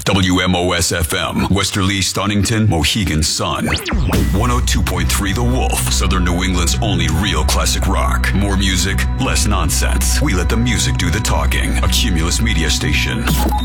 WMOS FM, Westerly, Stonington, Mohegan Sun. 102.3 The Wolf, Southern New England's only real classic rock. More music, less nonsense. We let the music do the talking. A Cumulus Media station.